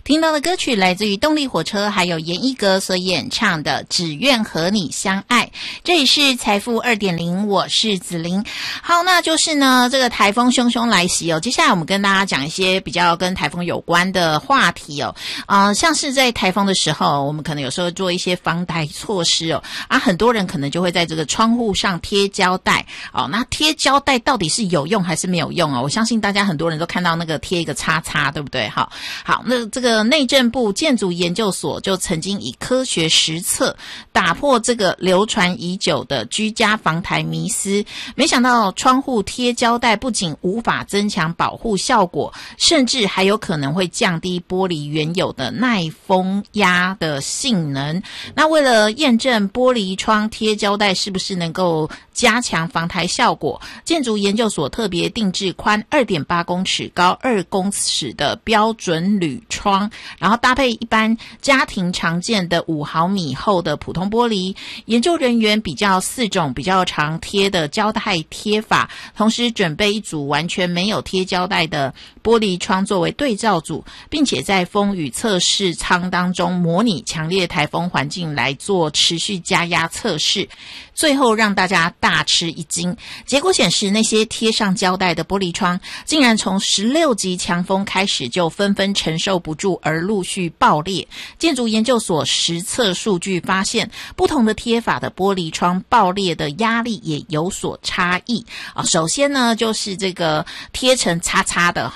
听到的歌曲来自于动力火车还有严艺格所演唱的《只愿和你相爱》。这里是财富 2.0， 我是子琳。好，那就是呢这个台风汹汹来袭哦，接下来我们跟大家讲一些比较跟台风有关的话题哦。像是在台风的时候，我们可能有时候做一些防台措施哦，很多人可能就会在这个窗户上贴胶带哦。那贴胶带到底是有用还是没有用哦？我相信大家很多人都看到那个贴一个叉叉，对不对？好，那这个内政部建筑研究所就曾经以科学实测打破这个流传已久的居家防台迷思，没想到窗户贴胶带不仅无法增强保护效果，甚至还有可能会降低玻璃原有的耐风压的性能。那为了验证玻璃窗贴胶带是不是能够加强防台效果，建筑研究所特别定制宽 2.8 公尺高2公尺的标准铝窗，然后搭配一般家庭常见的5毫米厚的普通玻璃。研究人员比较4种比较常贴的胶带贴法，同时准备一组完全没有贴胶带的玻璃窗作为对照组，并且在风雨测试舱当中模拟强烈台风环境来做持续加压测试，最后让大家大吃一惊。结果显示，那些贴上胶带的玻璃窗竟然从16级强风开始就纷纷承受不住而陆续爆裂。建筑研究所实测数据发现，不同的贴法的玻璃窗爆裂的压力也有所差异首先呢，就是这个贴成叉叉的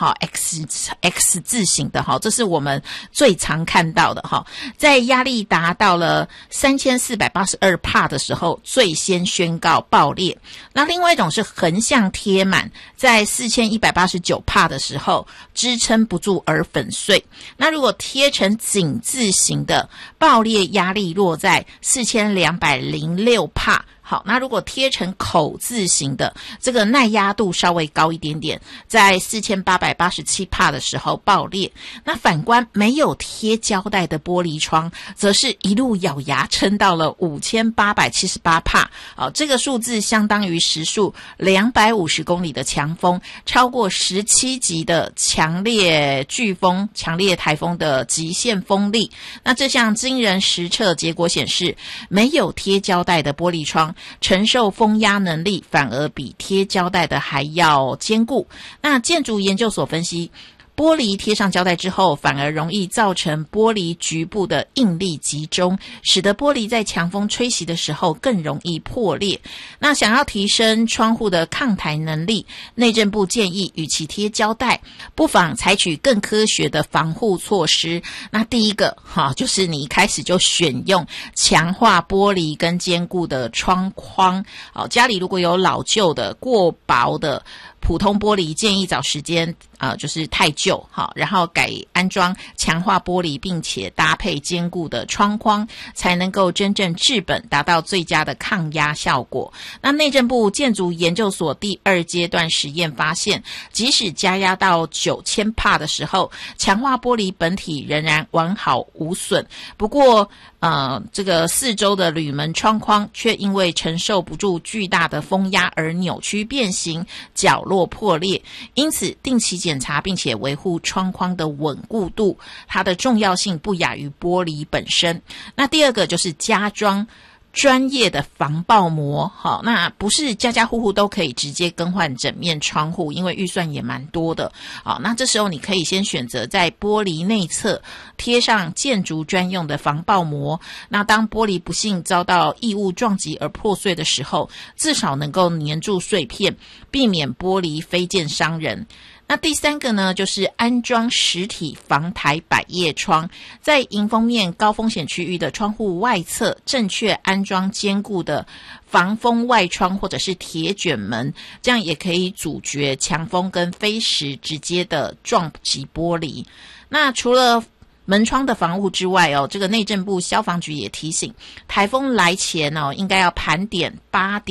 X 字形的这是我们最常看到的在压力达到了3482帕的时候最先宣告爆裂。那另外一种是横向贴满，在4189帕的时候支撑不住而粉碎。那如果贴成井字形的，爆裂压力落在4206帕。好，那如果贴成口字形的，这个耐压度稍微高一点点，在4887帕的时候爆裂。那反观没有贴胶带的玻璃窗，则是一路咬牙撑到了5878帕。这个数字相当于时速250公里的强风，超过17级的强烈飓风、强烈台风的极限风力。那这项惊人实测结果显示，没有贴胶带的玻璃窗承受风压能力反而比贴胶带的还要坚固。那建筑研究所分析，玻璃贴上胶带之后，反而容易造成玻璃局部的应力集中，使得玻璃在强风吹袭的时候更容易破裂。那想要提升窗户的抗台能力，内政部建议与其贴胶带，不妨采取更科学的防护措施。那第一个就是你一开始就选用强化玻璃跟坚固的窗框。家里如果有老旧的过薄的普通玻璃，建议找时间就是太旧然后改安装强化玻璃，并且搭配坚固的窗框，才能够真正治本，达到最佳的抗压效果。那内政部建筑研究所第2阶段实验发现，即使加压到9000帕的时候，强化玻璃本体仍然完好无损。不过这个四周的铝门窗框却因为承受不住巨大的风压而扭曲变形，角落破裂。因此定期检查并且维护窗框的稳固度，它的重要性不亚于玻璃本身。那第二个就是加装专业的防爆膜。那不是家家户户都可以直接更换整面窗户，因为预算也蛮多的。那这时候你可以先选择在玻璃内侧贴上建筑专用的防爆膜。那当玻璃不幸遭到异物撞击而破碎的时候，至少能够粘住碎片，避免玻璃飞溅伤人。那第3个呢，就是安装实体防台百叶窗，在迎风面高风险区域的窗户外侧正确安装坚固的防风外窗或者是铁卷门，这样也可以阻绝强风跟飞石直接的撞击玻璃。那除了门窗的防护之外这个内政部消防局也提醒，台风来前应该要盘点8点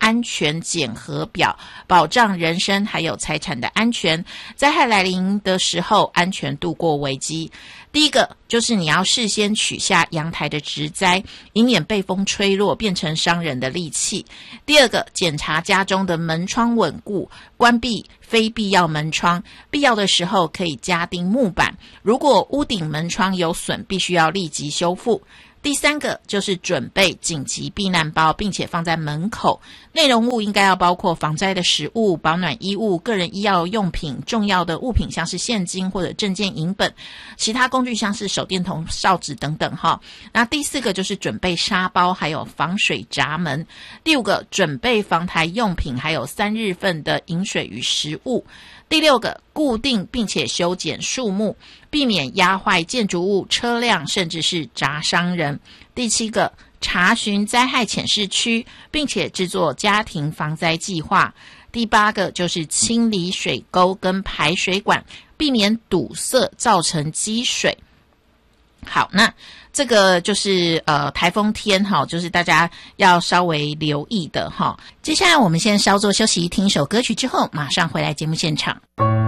安全检核表，保障人身还有财产的安全，灾害来临的时候安全度过危机。第一个就是你要事先取下阳台的植栽，以免被风吹落变成伤人的利器。第二个，检查家中的门窗稳固，关闭非必要门窗，必要的时候可以加钉木板，如果屋顶门窗有损，必须要立即修复。第三个就是准备紧急避难包，并且放在门口，内容物应该要包括防灾的食物、保暖衣物、个人医药用品、重要的物品像是现金或者证件影本，其他工具像是手电筒、哨纸等等哈。那第四个就是准备沙包还有防水闸门。第五个，准备防台用品还有3日份的饮水与食物。第六个，固定并且修剪树木，避免压坏建筑物、车辆，甚至是砸伤人。第七个，查询灾害潜势区，并且制作家庭防灾计划。第八个就是清理水沟跟排水管，避免堵塞造成积水。好，那这个就是台风天哈，就是大家要稍微留意的哈。接下来我们先稍作休息，听一首歌曲之后马上回来节目现场。